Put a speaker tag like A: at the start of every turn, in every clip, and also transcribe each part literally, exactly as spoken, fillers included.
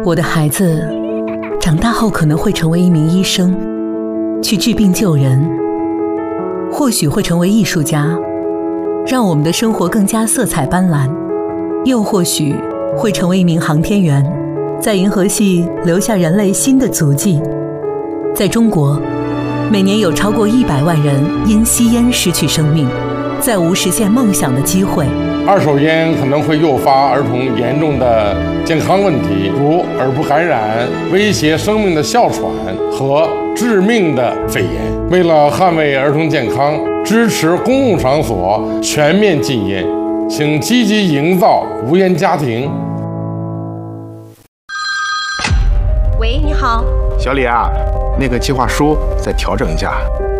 A: 我的孩子长大后可能会成为一名医生，去治病救人，或许会成为艺术家，让我们的生活更加色彩斑斓，又或许会成为一名航天员，在银河系留下人类新的足迹。在中国，每年有超过一百万人因吸烟失去生命，再无实现梦想的机会。
B: 二手烟可能会诱发儿童严重的健康问题，如耳部感染、威胁生命的哮喘和致命的肺炎。为了捍卫儿童健康，支持公共场所全面禁烟，请积极营造无烟家庭。
C: 喂，你好，
D: 小李啊，那个计划书再调整一下，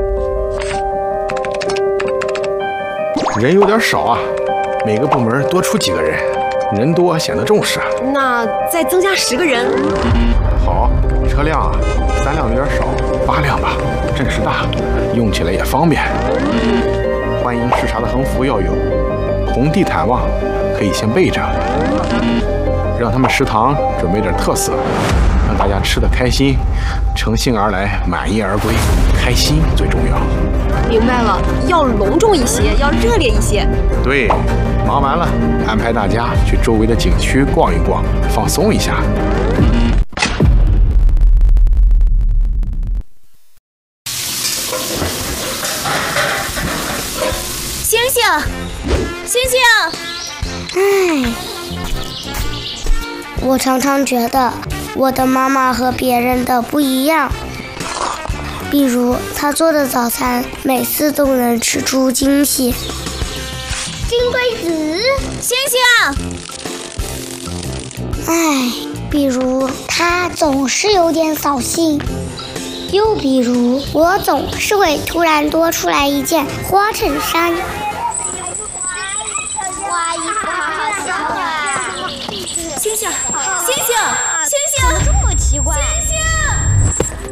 D: 人有点少啊，每个部门多出几个人，人多显得重视。
C: 那再增加十个人。
D: 好，车辆啊，三辆有点少，八辆吧，阵势大，用起来也方便。欢迎视察的横幅要有，红地毯望可以先备着，让他们食堂准备点特色，让大家吃得开心，乘兴而来，满意而归，开心最重要。
C: 明白了，要隆重一些，要热烈一些。
D: 对，忙完了，安排大家去周围的景区逛一逛，放松一下。
E: 星星，星星，
F: 唉，我常常觉得我的妈妈和别人的不一样。比如她做的早餐每次都能吃出惊喜。
E: 金龟子，星星。
F: 唉，比如她总是有点扫兴。又比如我总是会突然多出来一件花衬衫。
E: 哇，衣服好好笑啊！